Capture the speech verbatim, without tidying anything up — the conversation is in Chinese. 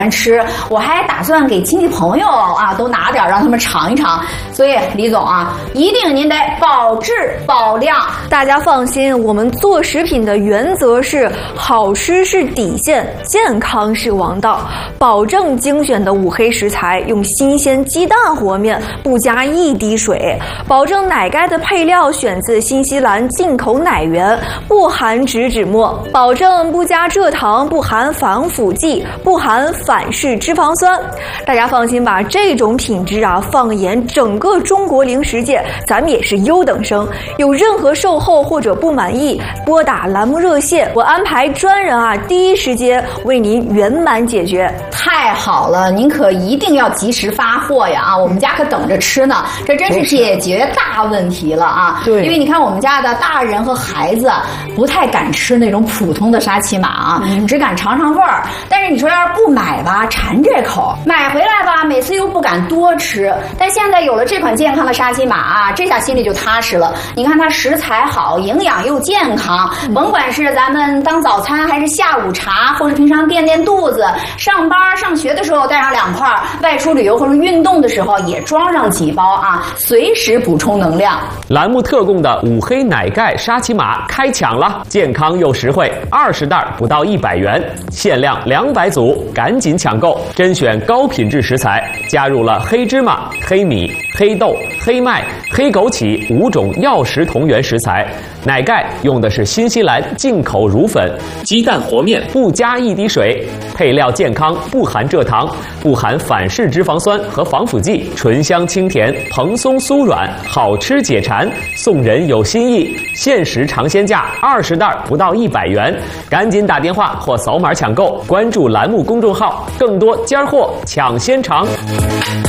吃，我还打算给亲戚朋友啊都拿点，让他们尝一尝。所以李总啊，一定您得保质保量。 大家放心，我们做食品的原则是好吃是底线，健康是王道，保证精选的五黑食材，用新鲜鸡蛋和面，不加一滴水，保证奶盖的配料选自新西兰进口奶源，不含植脂末，保证不加蔗糖，不含防腐剂，不含反式脂肪酸。大家放心吧，这种品质啊，放眼整个中国零食界，咱们也是优等生。有任何售后或者不满意，拨打栏目热线，我安排专人啊，第一时间为您圆满解决。 太好了，您可一定要及时发货呀！啊，我们家可等着吃呢，这真是解决大问题了啊！ 对， 因为你看我们家的大人和孩子不太敢吃那种普通的沙琪玛啊，嗯、只敢尝尝味儿。但是你说要是不买吧，馋这口；买回来吧，每次又不敢多吃。但现在有了这款健康的沙琪玛啊，这下心里就踏实了。你看它食材好，营养又健康，甭管是咱们当早餐还是下午茶，或是平常垫垫肚子，上班上学的时候带上两块，外出旅游或者运动的时候也装上几包啊，随时补充能量。 栏目特供的五黑奶盖沙琪玛开抢了，健康又实惠，二十袋不到一百元，限量两百组，赶紧抢购！甄选高品质食材，加入了黑芝麻、黑米、黑豆、黑麦、黑枸杞五种药食同源食材。奶盖用的是新西兰进口乳粉，鸡蛋和面不加一滴水，配料健康，不含蔗糖，不含反式脂肪酸和防腐剂，醇香清甜，蓬松酥软，好吃解馋。送人有心意，限时尝鲜价二十袋不到一百元，赶紧打电话或扫码抢购，关注栏目公众号，更多尖货抢先尝。